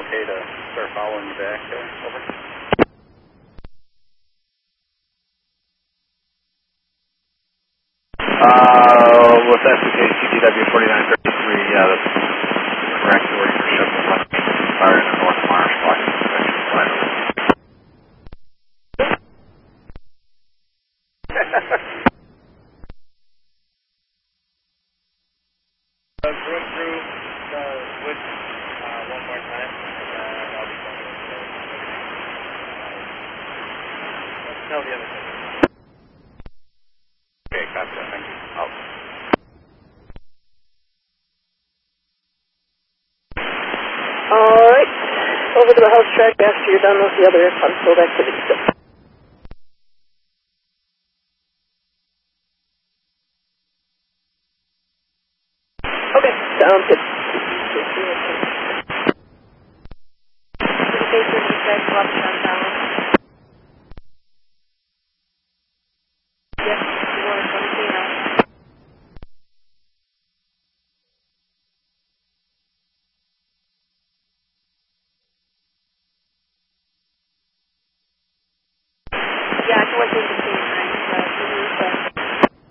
okay to start following you back? Over. If that's the case, CTW 4933, yeah, that's correct. Where you're shipping fire in the North Marsh, blocking inspection fire. Room through the woods one more time, and then I'll be going with everything. Let's tell the other thing. Okay, gotcha. Thank you. Out. Alright, over to the house track after you're done with the other unsold activities. Okay, sounds good. Yes, you want to come see now. Yeah, I can wait